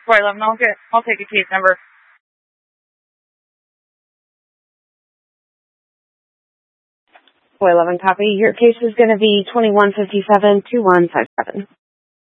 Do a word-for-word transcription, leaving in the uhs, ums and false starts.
four eleven, I'll get, I'll take a case number. four eleven copy. Your case is going to be twenty-one fifty-seven, two one five seven.